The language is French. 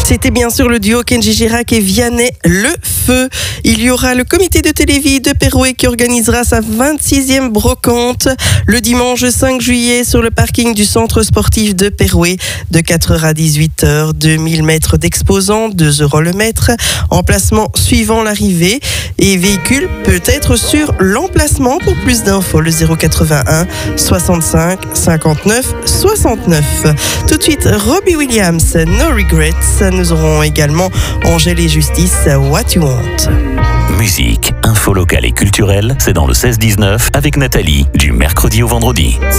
C'était bien sûr le duo Kenji Girac et Vianney Le Feu. Il y aura le comité de télévis de Perouet qui organisera sa 26e brocante le dimanche 5 juillet sur le parking du centre sportif de Perouet de 4h à 18h. 2000 mètres d'exposants, 2 € le mètre. Emplacement suivant l'arrivée et véhicule peut être sur l'emplacement. Pour plus d'infos, le 081 65 59 69. Tout de suite, Robbie Williams, No Regrets. Nous aurons également Angèle et Justice, What You Want. Musique, info locale et culturelle, c'est dans le 16-19 avec Nathalie, du mercredi au vendredi.